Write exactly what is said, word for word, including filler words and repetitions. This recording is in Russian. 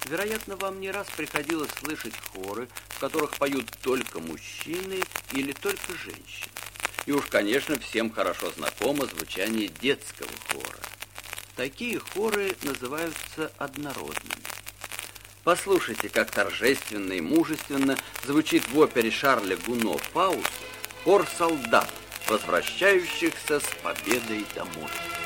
Вероятно, вам не раз приходилось слышать хоры, в которых поют только мужчины или только женщины. И уж, конечно, всем хорошо знакомо звучание детского хора. Такие хоры называются однородными. Послушайте, как торжественно и мужественно звучит в опере Шарля Гуно «Фауст» хор солдат, возвращающихся с победой домой.